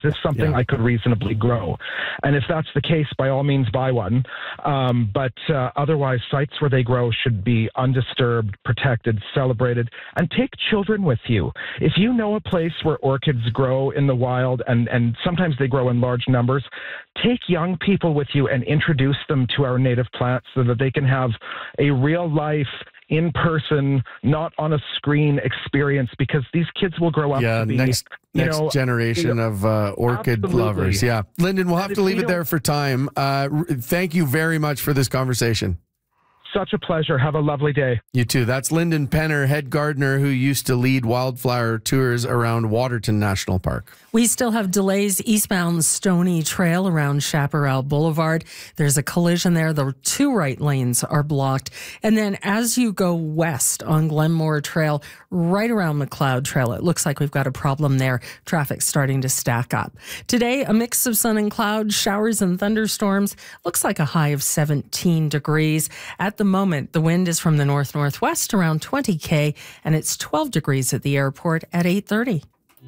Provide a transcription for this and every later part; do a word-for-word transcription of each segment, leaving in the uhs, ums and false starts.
Is this something Yeah. I could reasonably grow? And if that's the case, by all means, buy one. Um, but uh, otherwise, sites where they grow should be undisturbed, protected, celebrated, and take children with you. If you know a place where orchids grow in the wild, and, and sometimes they grow in large numbers, take young people with you and introduce them to our native plants so that they can have a real life, in person, not on a screen experience, because these kids will grow up Yeah, to be, next you next know, generation you know, of uh, orchid absolutely. lovers. Yeah. Lyndon, we'll have And to if leave we it there don't- for time. Uh, r- thank you very much for this conversation. Such a pleasure. Have a lovely day. You too. That's Lyndon Penner, head gardener who used to lead wildflower tours around Waterton National Park. We still have delays eastbound Stony Trail around Chaparral Boulevard. There's a collision there. The two right lanes are blocked. And then as you go west on Glenmore Trail, right around McLeod Trail, it looks like we've got a problem there. Traffic's starting to stack up. Today, a mix of sun and clouds, showers and thunderstorms. Looks like a high of seventeen degrees. At the moment, the wind is from the north-northwest around twenty K, and it's twelve degrees at the airport at eight thirty.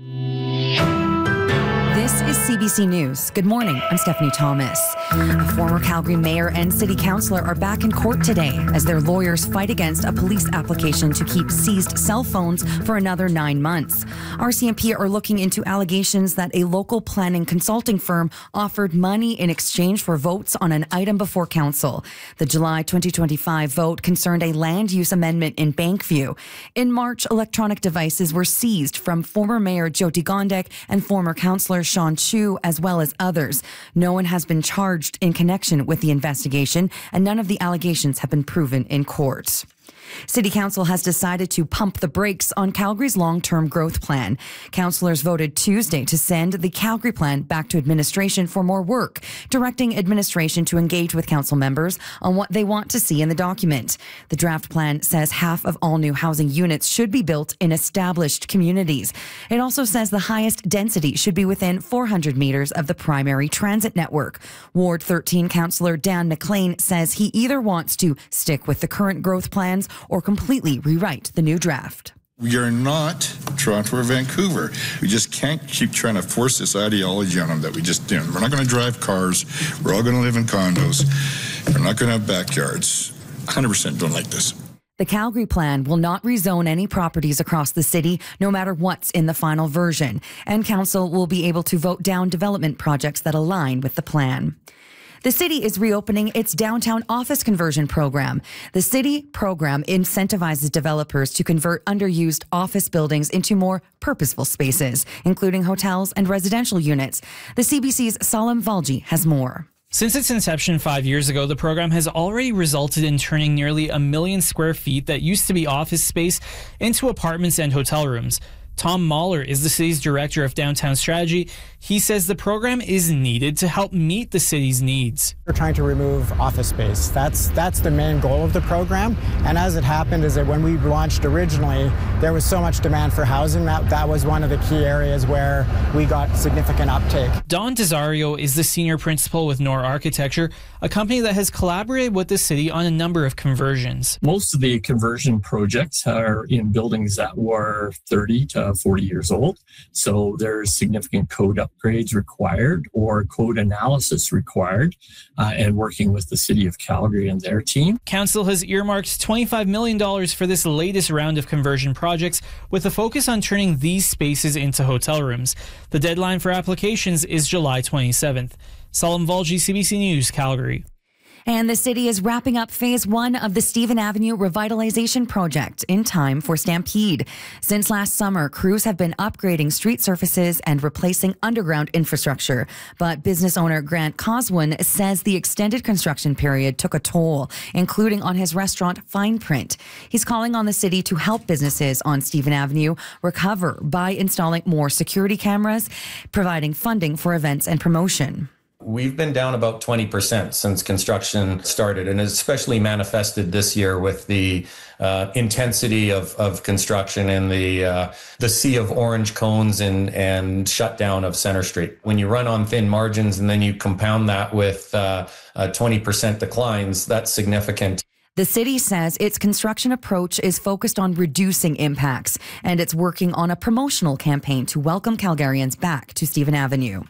This is C B C News. Good morning. I'm Stephanie Thomas. A former Calgary mayor and city councillor are back in court today as their lawyers fight against a police application to keep seized cell phones for another nine months. R C M P are looking into allegations that a local planning consulting firm offered money in exchange for votes on an item before council. The July twenty twenty-five vote concerned a land use amendment in Bankview. In March, electronic devices were seized from former Mayor Jyoti Gondek and former councillor Sean Chu, as well as others. No one has been charged in connection with the investigation, and none of the allegations have been proven in court. City Council has decided to pump the brakes on Calgary's long-term growth plan. Councillors voted Tuesday to send the Calgary plan back to administration for more work, directing administration to engage with council members on what they want to see in the document. The draft plan says half of all new housing units should be built in established communities. It also says the highest density should be within four hundred meters of the primary transit network. Ward thirteen Councillor Dan McLean says he either wants to stick with the current growth plans or completely rewrite the new draft. We are not Toronto or Vancouver. We just can't keep trying to force this ideology on them that we just, you know, we're not going to drive cars. We're all going to live in condos. We're not going to have backyards. one hundred percent don't like this. The Calgary plan will not rezone any properties across the city, no matter what's in the final version. And council will be able to vote down development projects that align with the plan. The city is reopening its downtown office conversion program. The city program incentivizes developers to convert underused office buildings into more purposeful spaces, including hotels and residential units. The C B C's Salim Valji has more. Since its inception five years ago, the program has already resulted in turning nearly a million square feet that used to be office space into apartments and hotel rooms. Tom Mahler is the city's director of downtown strategy. He says the program is needed to help meet the city's needs. We're trying to remove office space. That's that's the main goal of the program. And as it happened is that when we launched originally, there was so much demand for housing that that was one of the key areas where we got significant uptake. Don Desario is the senior principal with Nor Architecture, a company that has collaborated with the city on a number of conversions. Most of the conversion projects are in buildings that were thirty to forty years old. So there's significant code upgrades required or code analysis required, uh, and working with the City of Calgary and their team. Council has earmarked twenty-five million dollars for this latest round of conversion projects with a focus on turning these spaces into hotel rooms. The deadline for applications is July twenty-seventh. Salim Valji, C B C News, Calgary. And the city is wrapping up phase one of the Stephen Avenue revitalization project in time for Stampede. Since last summer, crews have been upgrading street surfaces and replacing underground infrastructure. But business owner Grant Coswin says the extended construction period took a toll, including on his restaurant Fine Print. He's calling on the city to help businesses on Stephen Avenue recover by installing more security cameras, providing funding for events and promotion. We've been down about twenty percent since construction started, and especially manifested this year with the uh, intensity of, of construction and the uh, the sea of orange cones and, and shutdown of Center Street. When you run on thin margins and then you compound that with uh, uh, twenty percent declines, that's significant. The city says its construction approach is focused on reducing impacts, and it's working on a promotional campaign to welcome Calgarians back to Stephen Avenue.